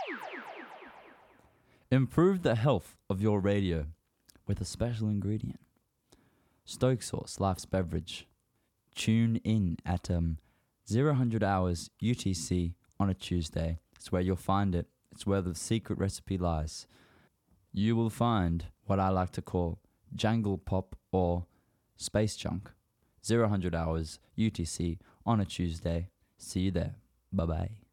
Improve the health of your radio with a special ingredient. Stoke Sauce, Life's Beverage. Tune in at 0000 hours UTC on a Tuesday. It's where you'll find it. It's where the secret recipe lies. You will find what I like to call jangle pop or space junk. 0000 hours UTC on a Tuesday. See you there. Bye-bye.